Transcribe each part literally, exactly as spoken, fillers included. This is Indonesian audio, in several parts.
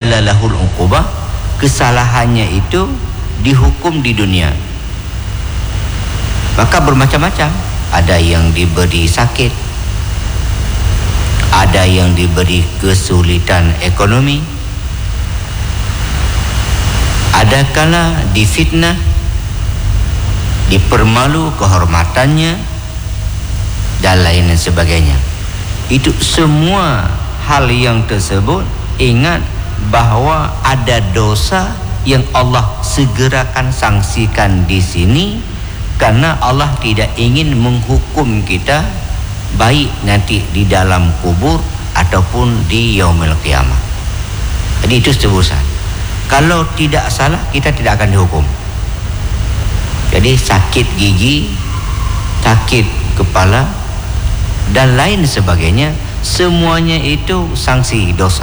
jalla lahul uqubah, kesalahannya itu dihukum di dunia. Maka bermacam-macam, ada yang diberi sakit, ada yang diberi kesulitan ekonomi, ada kala difitnah, dipermalu kehormatannya dan lain sebagainya. Itu semua hal yang tersebut, ingat bahwa ada dosa yang Allah segerakan sanksikan di sini, karena Allah tidak ingin menghukum kita baik nanti di dalam kubur ataupun di yaumil qiyamah. Jadi itu tebusan. Kalau tidak salah, kita tidak akan dihukum. Jadi sakit gigi, sakit kepala dan lain sebagainya, semuanya itu sanksi dosa.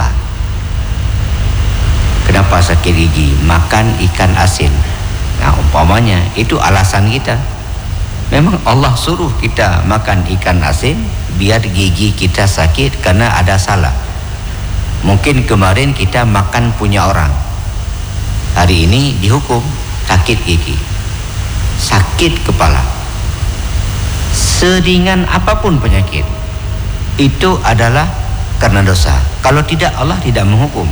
Kenapa sakit gigi? Makan ikan asin. Nah, umpamanya itu alasan kita. Memang Allah suruh kita makan ikan asin biar gigi kita sakit karena ada salah. Mungkin kemarin kita makan punya orang, hari ini dihukum sakit gigi, sakit kepala, seringan apapun penyakit, itu adalah karena dosa. Kalau tidak, Allah tidak menghukum,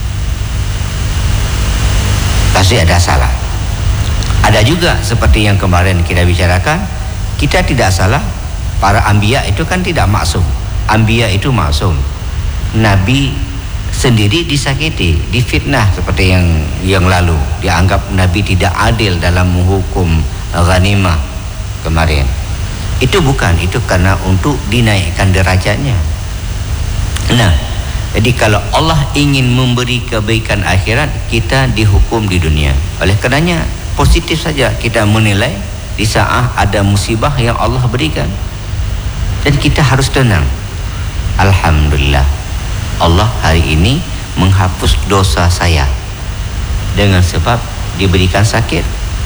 pasti ada salah. Ada juga seperti yang kemarin kita bicarakan, kita tidak salah. Para anbiya itu kan tidak maksum. Anbiya itu maksum. Nabi sendiri disakiti, difitnah seperti yang yang lalu. Dianggap Nabi tidak adil dalam menghukum ghanimah kemarin. Itu bukan, itu karena untuk dinaikkan derajatnya. Nah, jadi kalau Allah ingin memberi kebaikan akhirat, kita dihukum di dunia. Oleh karenanya positif saja kita menilai di saat ada musibah yang Allah berikan, dan kita harus tenang. Alhamdulillah, Allah hari ini menghapus dosa saya dengan sebab diberikan sakit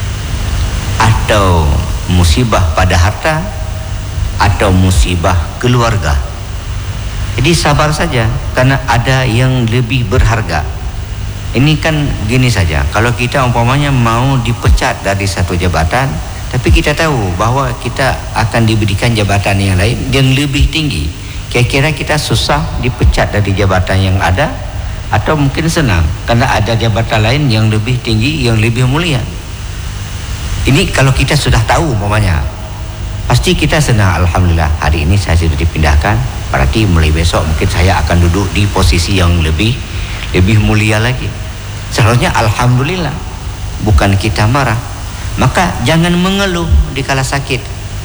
atau musibah pada harta atau musibah keluarga. Jadi sabar saja, karena ada yang lebih berharga. Ini kan gini saja, kalau kita umpamanya mau dipecat dari satu jabatan, tapi kita tahu bahwa kita akan diberikan jabatan yang lain yang lebih tinggi, kira-kira kita susah dipecat dari jabatan yang ada, atau mungkin senang karena ada jabatan lain yang lebih tinggi, yang lebih mulia. Ini kalau kita sudah tahu umpamanya, pasti kita senang. Alhamdulillah, hari ini saya sudah dipindahkan, berarti mulai besok mungkin saya akan duduk di posisi yang lebih lebih mulia lagi. Seharusnya alhamdulillah, bukan kita marah. Maka jangan mengeluh di kala sakit.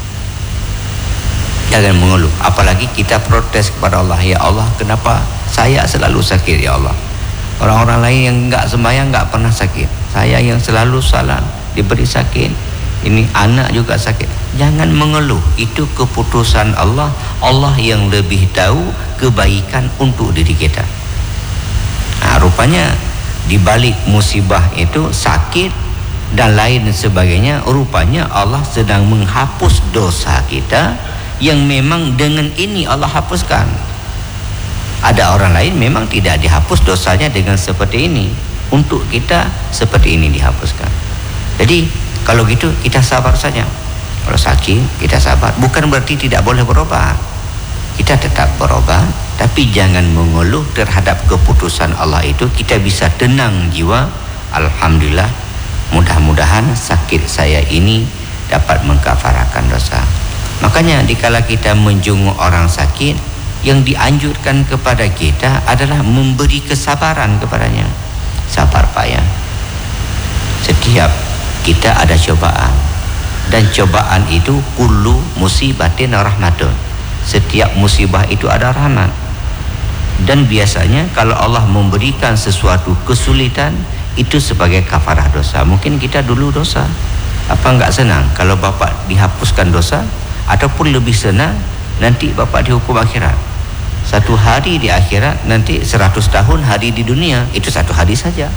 Jangan mengeluh, apalagi kita protes kepada Allah. Ya Allah, kenapa saya selalu sakit ya Allah? Orang-orang lain yang enggak sembahyang enggak pernah sakit, saya yang selalu salah diberi sakit. Ini anak juga sakit. Jangan mengeluh, itu keputusan Allah. Allah yang lebih tahu kebaikan untuk diri kita. Nah, rupanya di balik musibah itu, sakit dan lain sebagainya, rupanya Allah sedang menghapus dosa kita yang memang dengan ini Allah hapuskan. Ada orang lain memang tidak dihapus dosanya dengan seperti ini, untuk kita seperti ini dihapuskan. Jadi kalau gitu kita sabar saja. Kalau sakit kita sabar, bukan berarti tidak boleh berobat. Kita tetap berobat, tapi jangan mengeluh terhadap keputusan Allah itu. Kita bisa tenang jiwa. Alhamdulillah, mudah-mudahan sakit saya ini dapat mengkafarakan dosa. Makanya dikala kita menjenguk orang sakit, yang dianjurkan kepada kita adalah memberi kesabaran kepadanya. Sabar Pak ya, setiap kita ada cobaan, dan cobaan itu kullu musibatin rahmatun. Setiap musibah itu ada rahmat. Dan biasanya kalau Allah memberikan sesuatu kesulitan, itu sebagai kafarah dosa. Mungkin kita dulu dosa, apa enggak senang kalau Bapak dihapuskan dosa? Ataupun lebih senang nanti Bapak dihukum akhirat. Satu hari di akhirat, nanti seratus tahun hari di dunia, itu satu hari saja.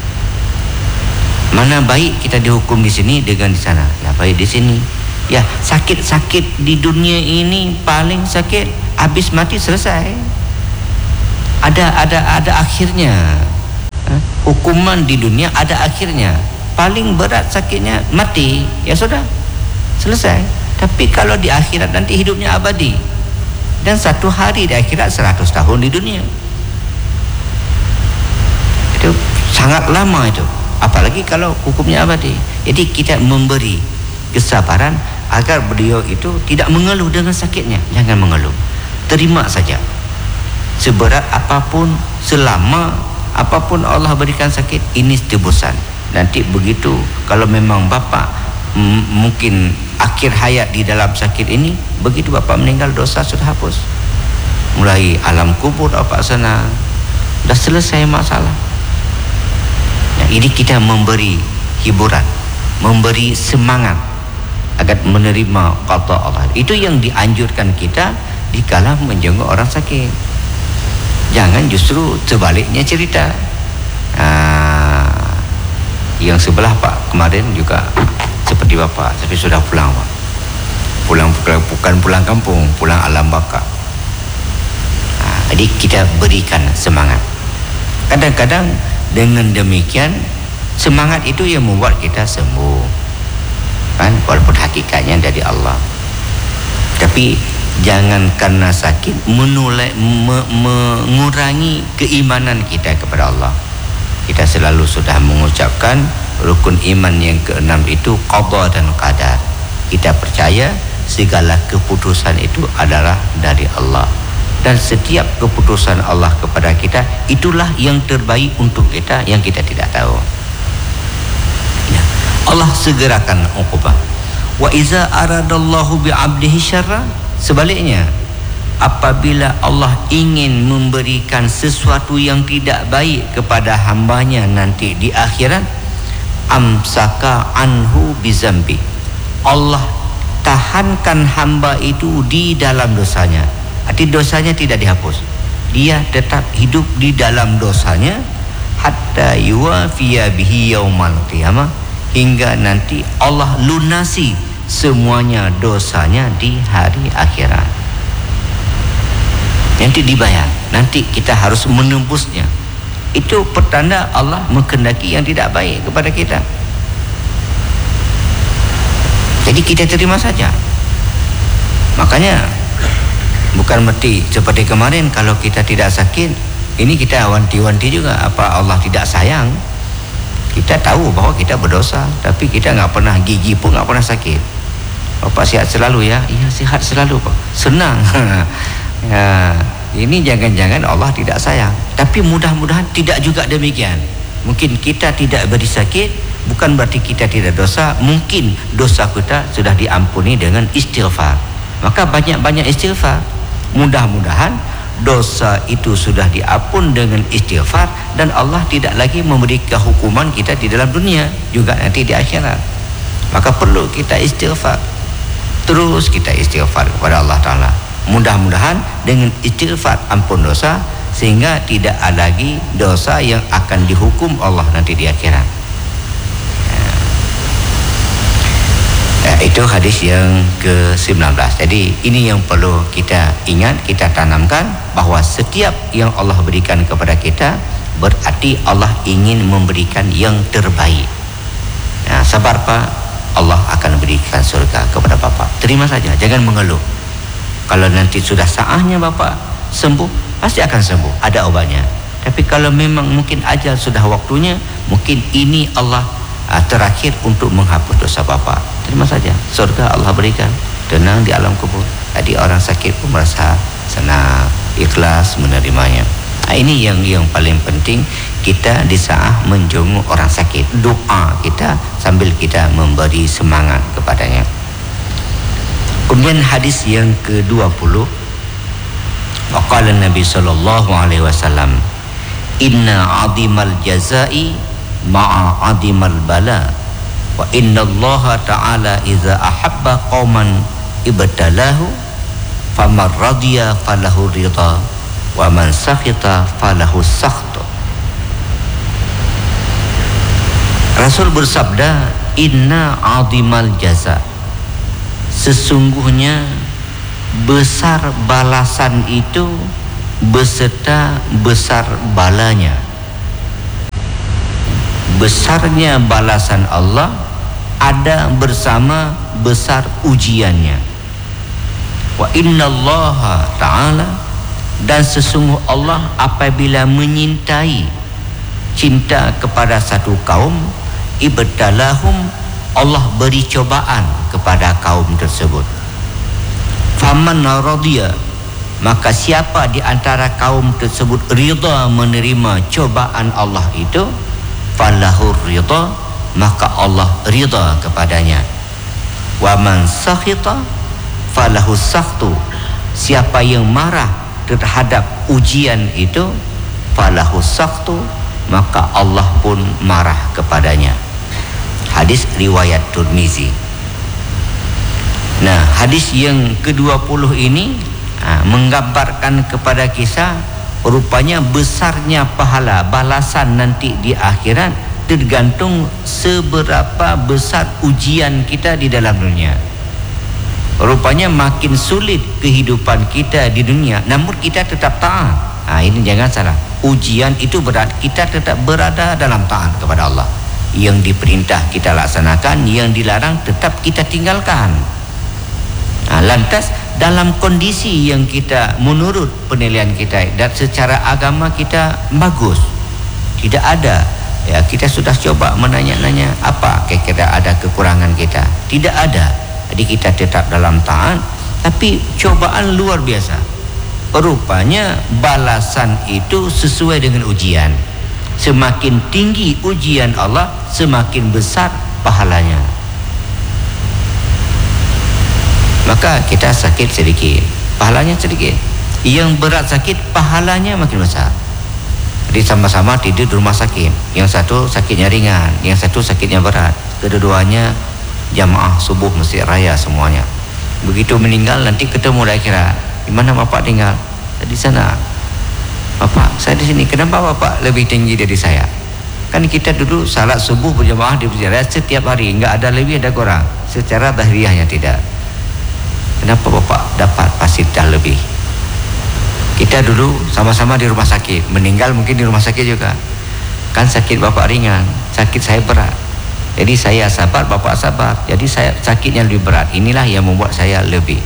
Mana baik kita dihukum di sini dengan di sana? Ya baik di sini. Ya, sakit-sakit di dunia ini paling sakit, habis mati selesai. Ada ada ada akhirnya. hukuman di dunia ada akhirnya. Paling berat sakitnya mati, ya sudah, selesai. Tapi kalau di akhirat nanti hidupnya abadi, dan satu hari di akhirat seratus tahun di dunia. Itu sangat lama itu, apalagi kalau hukumnya abadi. Jadi kita memberi kesabaran agar beliau itu tidak mengeluh dengan sakitnya. Jangan mengeluh, terima saja. Seberat apapun, selama apapun Allah berikan sakit, ini tebusan. Nanti begitu, kalau memang bapa m- mungkin akhir hayat di dalam sakit ini, begitu bapa meninggal, dosa sudah hapus. Mulai alam kubur apa sana, dah selesai masalah. Nah, ini kita memberi hiburan, memberi semangat agar menerima qada Allah. Itu yang dianjurkan kita dikala menjenguk orang sakit. Jangan justru sebaliknya cerita. Aa, yang sebelah Pak kemarin juga seperti Bapak, tapi sudah pulang Pak. Pulang bukan pulang kampung, pulang alam baka. Aa, jadi kita berikan semangat. Kadang-kadang dengan demikian semangat itu yang membuat kita sembuh, kan, walaupun hakikatnya dari Allah. Tapi jangan karena sakit menulai, me, mengurangi keimanan kita kepada Allah. Kita selalu sudah mengucapkan rukun iman yang keenam itu qada dan qadar. Kita percaya segala keputusan itu adalah dari Allah, dan setiap keputusan Allah kepada kita itulah yang terbaik untuk kita, yang kita tidak tahu. Ya. Allah segerakan uqubah. Wa iza aradallahu bi'abdihi syarra, sebaliknya, apabila Allah ingin memberikan sesuatu yang tidak baik kepada hambanya nanti di akhirat, amsaka anhu bizambi, Allah tahankan hamba itu di dalam dosanya. Arti dosanya tidak dihapus, dia tetap hidup di dalam dosanya hatta yuwafiya bihi yaumal qiyamah, hingga nanti Allah lunasi semuanya dosanya di hari akhirat. Nanti dibayar, nanti kita harus menembusnya. Itu pertanda Allah menghendaki yang tidak baik kepada kita. Jadi kita terima saja. Makanya bukan berarti seperti kemarin kalau kita tidak sakit, ini kita wanti-wanti juga apa Allah tidak sayang. Kita tahu bahwa kita berdosa, tapi kita nggak pernah, gigi pun nggak pernah sakit. Bapak sihat selalu ya? Iya, sihat selalu Pak. Senang. Ya, ini jangan-jangan Allah tidak sayang. Tapi mudah-mudahan tidak juga demikian. Mungkin kita tidak beri sakit, bukan berarti kita tidak dosa. Mungkin dosa kita sudah diampuni dengan istighfar. Maka banyak-banyak istighfar. Mudah-mudahan dosa itu sudah diampun dengan istighfar, dan Allah tidak lagi memberikan hukuman kita di dalam dunia, juga nanti di akhirat. Maka perlu kita istighfar. Terus kita istighfar kepada Allah Ta'ala. Mudah-mudahan dengan istighfar ampun dosa, sehingga tidak ada lagi dosa yang akan dihukum Allah nanti di akhirat. Ya, itu hadis yang ke sembilan belas. Jadi ini yang perlu kita ingat, kita tanamkan, bahwa setiap yang Allah berikan kepada kita berarti Allah ingin memberikan yang terbaik. Nah, sabar Pak, Allah akan berikan surga kepada Bapak. Terima saja, jangan mengeluh. Kalau nanti sudah saatnya Bapak sembuh, pasti akan sembuh, ada obatnya. Tapi kalau memang mungkin ajal sudah waktunya, mungkin ini Allah uh, terakhir untuk menghapus dosa Bapak. Terima saja, surga Allah berikan, tenang di alam kubur. Jadi orang sakit pun merasa senang, ikhlas menerimanya. Nah, ini yang yang paling penting kita di saat menjenguk orang sakit, doa kita sambil kita memberi semangat kepadanya. Kemudian hadis yang ke dua puluh, waqala Nabi sallallahu alaihi wasallam, inna 'azimal jazai ma'a 'azimal bala, wa inna Allah ta'ala idza ahabba qauman ibtalahu faman radiya falahu ridha wa man sakhita falahu sakht. Rasul bersabda, inna 'azimal jaza, sesungguhnya besar balasan itu beserta besar balanya. besarnya balasan Allah ada bersama besar ujiannya. Wa innallaha ta'ala, dan sesungguh Allah apabila menyintai cinta kepada satu kaum, ibtalahum, Allah beri cobaan kepada kaum tersebut. Faman radiya, maka siapa di antara kaum tersebut ridha menerima cobaan Allah itu, falahur ridha, maka Allah ridha kepadanya. Wa man sakhita falahu sakhtu, siapa yang marah terhadap ujian itu, falahu sakhtu, maka Allah pun marah kepadanya. Hadis riwayat Tirmizi. Nah, hadis yang kedua puluh ini ha, menggambarkan kepada kisah rupanya besarnya pahala balasan nanti di akhirat tergantung seberapa besar ujian kita di dalam dunia. Rupanya makin sulit kehidupan kita di dunia, namun kita tetap taat. Ha, ini jangan salah. Ujian itu berat, kita tetap berada dalam taat kepada Allah. Yang diperintah kita laksanakan, yang dilarang tetap kita tinggalkan. Nah, lantas dalam kondisi yang kita menurut penilaian kita dan secara agama kita bagus, tidak ada, ya kita sudah coba menanya-nanya apa kira-kira ada kekurangan kita, tidak ada. Jadi kita tetap dalam taat, tapi cobaan luar biasa. Rupanya balasan itu sesuai dengan ujian. Semakin tinggi ujian Allah, semakin besar pahalanya. Maka kita sakit sedikit, pahalanya sedikit. Yang berat sakit, pahalanya makin besar. Jadi sama-sama tidur di rumah sakit, yang satu sakitnya ringan, yang satu sakitnya berat. Kedua-duanya jamaah subuh masjid raya semuanya. Begitu meninggal nanti ketemu di akhirat. Di mana bapak tinggal? Di sana. Bapak, saya di sini. Kenapa bapak lebih tinggi dari saya? Kan kita dulu salat subuh berjamaah di masjid raya setiap hari, enggak ada lebih ada kurang. Secara zahiriyahnya tidak. Kenapa bapak dapat fasilitas lebih? Kita dulu sama-sama di rumah sakit, meninggal mungkin di rumah sakit juga. Kan sakit bapak ringan, sakit saya berat. Jadi saya sabar, bapak sabar. Jadi saya sakitnya lebih berat. Inilah yang membuat saya lebih.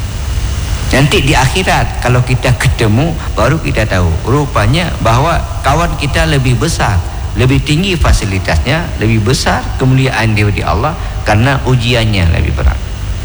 Nanti di akhirat kalau kita ketemu, baru kita tahu rupanya bahwa kawan kita lebih besar, lebih tinggi fasilitasnya, lebih besar kemuliaan dia di Allah karena ujiannya lebih berat.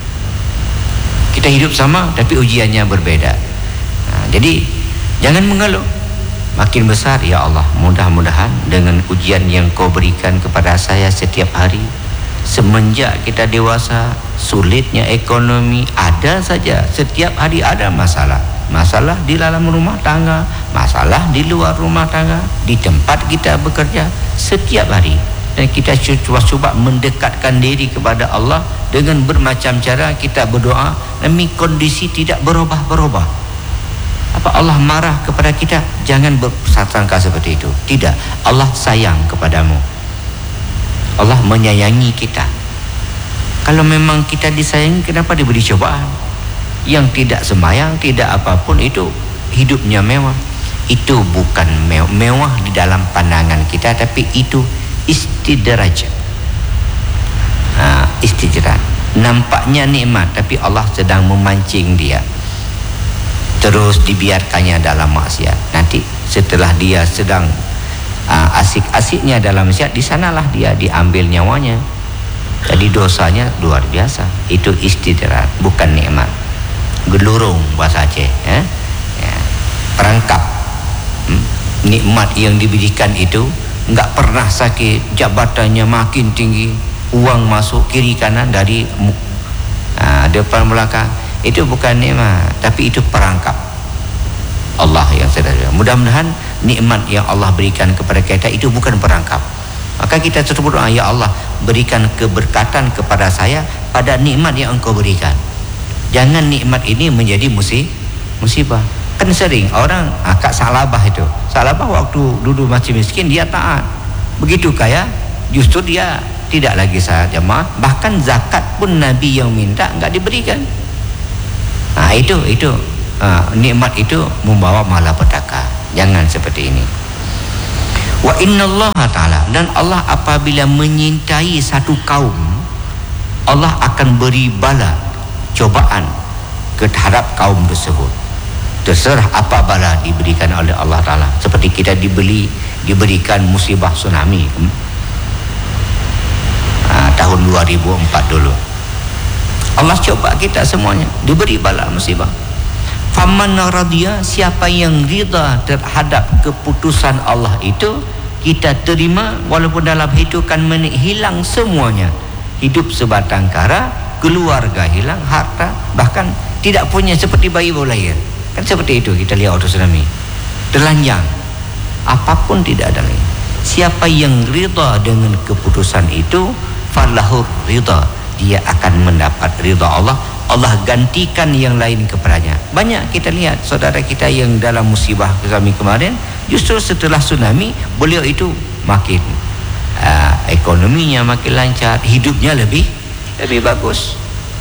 Kita hidup sama tapi ujiannya berbeda. Nah, jadi jangan mengeluh. Makin besar, ya Allah, mudah-mudahan dengan ujian yang kau berikan kepada saya setiap hari, semenjak kita dewasa, sulitnya ekonomi ada saja, setiap hari ada masalah. Masalah di dalam rumah tangga, masalah di luar rumah tangga, di tempat kita bekerja, setiap hari. Dan kita cuba-cuba mendekatkan diri kepada Allah dengan bermacam cara kita berdoa, demi kondisi tidak berubah-berubah. Apa Allah marah kepada kita? Jangan bersangka seperti itu. Tidak, Allah sayang kepadamu. Allah menyayangi kita. Kalau memang kita disayangi, kenapa diberi cobaan? Yang tidak sembahyang, tidak apapun itu hidupnya mewah. Itu bukan mewah di dalam pandangan kita, tapi itu istidraj. Nah, istidraj. Nampaknya nikmat, tapi Allah sedang memancing dia. Terus dibiarkannya dalam maksiat. Nanti setelah dia sedang uh, asik-asiknya dalam maksiat, di sanalah dia diambil nyawanya. Jadi dosanya luar biasa. Itu istidraj, bukan nikmat. Gelurung bahasa Aceh, eh? Ya. Perangkap. Hmm? Nikmat yang diberikan itu enggak pernah sakit, jabatannya makin tinggi, uang masuk kiri kanan dari uh, depan belakang. Itu bukan nikmat, tapi itu perangkap Allah yang saudara. Mudah-mudahan nikmat yang Allah berikan kepada kita itu bukan perangkap. Maka kita terus berdoa, ya Allah, berikan keberkatan kepada saya pada nikmat yang Engkau berikan. Jangan nikmat ini menjadi musibah. Kan sering orang akak salabah itu. Salabah waktu dulu masih miskin dia taat. Begitu kaya justru dia tidak lagi salat jamaah, bahkan zakat pun Nabi yang minta enggak diberikan. Nah, itu itu uh, nikmat itu membawa malapetaka. Jangan seperti ini. Wa innallaha ta'ala, dan Allah apabila menyintai satu kaum, Allah akan beri bala, cobaan terhadap kaum tersebut. Terserah apa bala diberikan oleh Allah Ta'ala. Seperti kita dibeli diberikan musibah tsunami ha, tahun dua ribu empat dulu. Allah coba kita semuanya, diberi bala musibah. Faman radiya, siapa yang rida terhadap keputusan Allah itu, kita terima walaupun dalam hidupan menit hilang semuanya. Hidup sebatang kara, keluarga hilang, harta bahkan tidak punya, seperti bayi baru lahir. Kan seperti itu kita lihat waktu tsunami, telanjang, apapun tidak ada lagi. Siapa yang rida dengan keputusan itu, falahu rida, dia akan mendapat rida Allah. Allah gantikan yang lain kepadanya. Banyak kita lihat saudara kita yang dalam musibah tsunami kemarin, justru setelah tsunami beliau itu makin uh, ekonominya makin lancar, hidupnya lebih lebih bagus.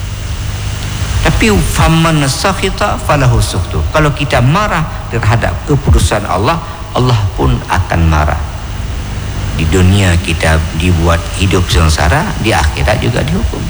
Tapi faman sakhita falahu sukhtu, kalau kita marah terhadap keputusan Allah, Allah pun akan marah. Di dunia kita dibuat hidup sengsara, di akhirat juga dihukum.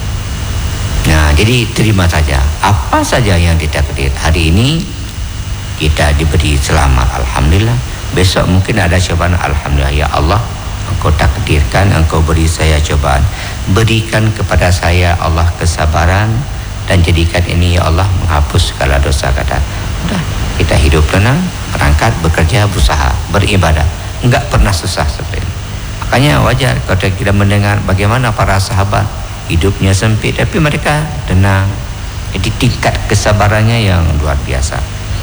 Nah, jadi terima saja apa saja yang ditakdir. Hari ini kita diberi selamat, alhamdulillah. Besok mungkin ada cobaan, alhamdulillah. Ya Allah, Engkau takdirkan, Engkau beri saya cobaan. Berikan kepada saya Allah kesabaran, dan jadikan ini ya Allah menghapus segala dosa kata. Udah, kita hidup tenang, berangkat, bekerja, berusaha, beribadah, enggak pernah susah seperti ini. Makanya wajar kalau kita mendengar bagaimana para sahabat hidupnya sempit tapi mereka tenang. Jadi tingkat kesabarannya yang luar biasa.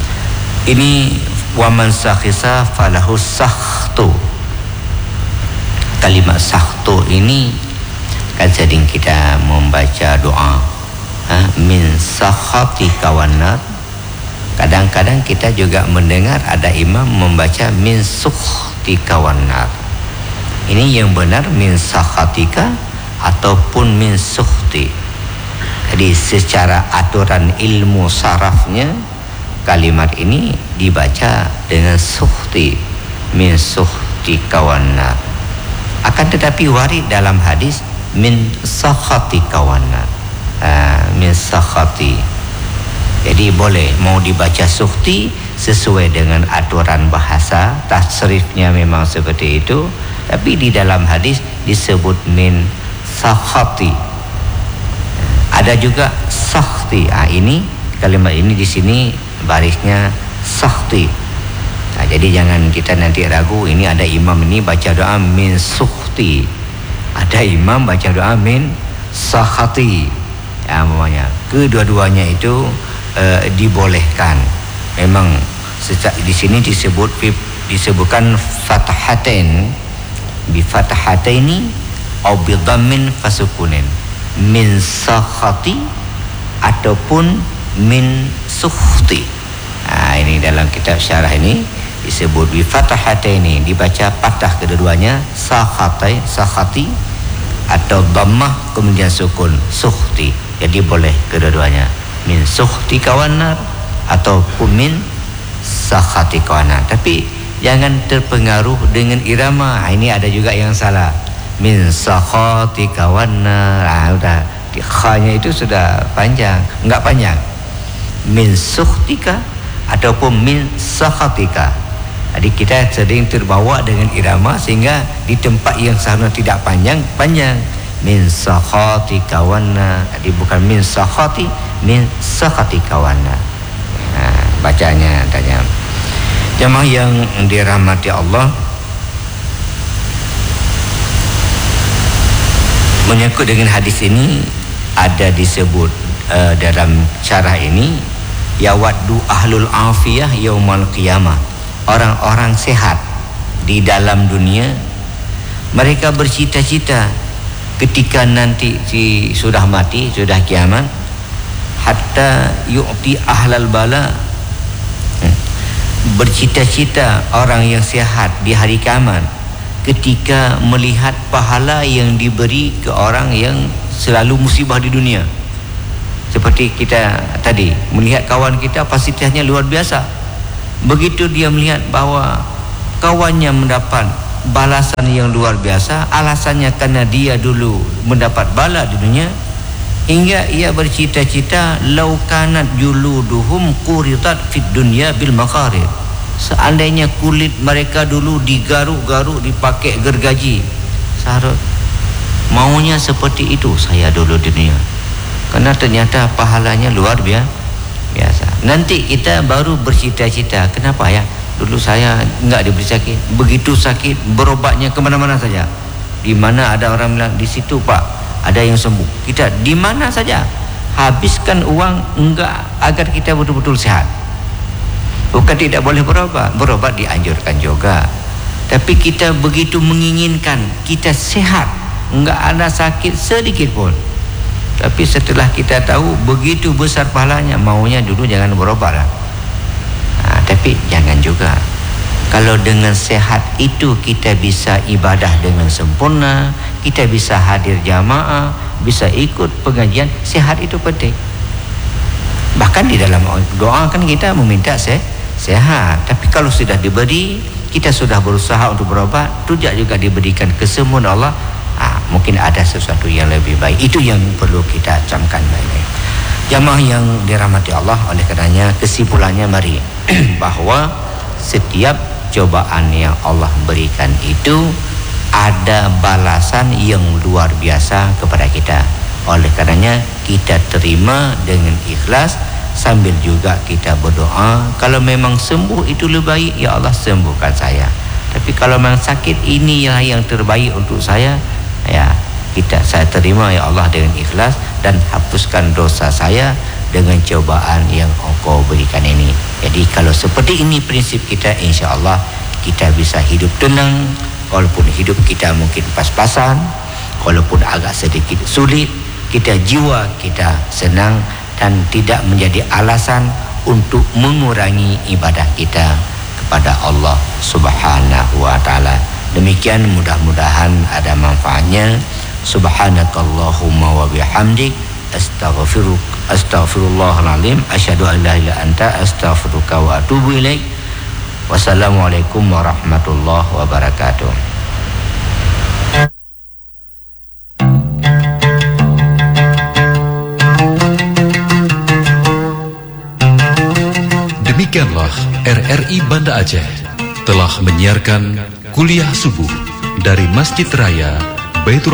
Ini waman sakhisa falahu sakhtu. Kalimat sakhtu ini kan sering kita membaca doa, ha, min sakhati kawanat. Kadang-kadang kita juga mendengar ada imam membaca min sukhti kawanat. Ini yang benar min sakhatika ataupun min sukhti. Jadi secara aturan ilmu sarafnya kalimat ini dibaca dengan sukhti, min sukhti kawanat. Akan tetapi warid dalam hadis min sakhati kawanat, uh, min sakhati. Jadi boleh mau dibaca sukhti sesuai dengan aturan bahasa, tasrifnya memang seperti itu. Tapi di dalam hadis disebut min sakhati. Ada juga sakhti. Ah, ini kalimat ini di sini barisnya sakhti. Nah, jadi jangan kita nanti ragu. Ini ada imam ini baca doa min sukhti, ada imam baca doa min sakhati. Ya, namanya kedua-duanya itu uh, dibolehkan. Memang di sini disebut disebutkan fathatain, bi fathataini au bi dhammin fasukunin, min sakhati ataupun min sukhti. Nah, ini dalam kitab syarah ini disebut bi fathataini, dibaca patah kedua-duanya, sakhatai sakhati, atau dhammah kemudian sukun sukhti. Jadi boleh kedua-duanya, min sukhti kawanar ataupun min sakhati kawanar. Tapi jangan terpengaruh dengan irama. Ha, ini ada juga yang salah, min sakhati kawanar. Ah, udah kha-nya itu sudah panjang, enggak panjang. Min sukhtika ataupun min sakhatika. Jadi kita sering terbawa dengan irama sehingga di tempat yang seharusnya tidak panjang, panjang. Min sakhati kawana. Jadi bukan min sakhati, min sakhati kawana. Nah, bacanya tanya. Jemaah yang dirahmati Allah, menyangkut dengan hadis ini ada disebut uh, dalam syarah ini, yawaddu ahlul afiyah yaumal qiyamah. Orang-orang sehat di dalam dunia, mereka bercita-cita ketika nanti si sudah mati, sudah kiamat, hatta yu'ti ahlal bala. Bercita-cita orang yang sehat di hari kiamat ketika melihat pahala yang diberi ke orang yang selalu musibah di dunia. Seperti kita tadi melihat kawan kita fasilitasnya luar biasa. Begitu dia melihat bahwa kawannya mendapat balasan yang luar biasa, alasannya karena dia dulu mendapat bala di dunia, hingga ia bercita-cita lau kanat juluduhum quritat fid dunya bil maqarir, seandainya kulit mereka dulu digaruk-garuk dipakai gergaji, sahabat maunya seperti itu saya dulu di dunia, karena ternyata pahalanya luar biasa. Nanti kita baru bercita-cita, kenapa ya dulu saya enggak diberi sakit, begitu sakit berobatnya kemana-mana saja. Di mana ada orang bilang di situ Pak ada yang sembuh, kita di mana saja habiskan uang enggak agar kita betul-betul sehat. Bukan tidak boleh berobat, berobat dianjurkan juga, tapi kita begitu menginginkan kita sehat, enggak ada sakit sedikit pun. Tapi setelah kita tahu begitu besar pahalanya, maunya dulu jangan berobat lah. Nah, tapi jangan juga. Kalau dengan sehat itu kita bisa ibadah dengan sempurna, kita bisa hadir jamaah, bisa ikut pengajian, sehat itu penting. Bahkan di dalam doa kan kita meminta se sehat. Tapi kalau sudah diberi, kita sudah berusaha untuk berobat, tidak juga diberikan kesembuhan Allah, ah, mungkin ada sesuatu yang lebih baik. Itu yang perlu kita camkan baik-baik. Jamaah yang dirahmati Allah, oleh karenanya kesimpulannya mari bahwa setiap cobaan yang Allah berikan itu ada balasan yang luar biasa kepada kita. Oleh karenanya kita terima dengan ikhlas, sambil juga kita berdoa, kalau memang sembuh itu lebih baik, ya Allah sembuhkan saya. Tapi kalau memang sakit inilah yang terbaik untuk saya, ya kita saya terima ya Allah dengan ikhlas, dan hapuskan dosa saya dengan cobaan yang Engkau berikan ini. Jadi kalau seperti ini prinsip kita, insya Allah kita bisa hidup tenang. Walaupun hidup kita mungkin pas-pasan, walaupun agak sedikit sulit, kita jiwa kita senang dan tidak menjadi alasan untuk mengurangi ibadah kita kepada Allah Subhanahu wa taala. Demikian, mudah-mudahan ada manfaatnya. Subhanakallahumma wa bihamdik, astaghfiruk astaghfirullahal azim, asyhadu an la ilaha illa anta, astaghfiruka wa atubu ilaik. Wassalamualaikum warahmatullahi wabarakatuh. Demikianlah R R I Banda Aceh telah menyiarkan kuliah subuh dari Masjid Raya Baitur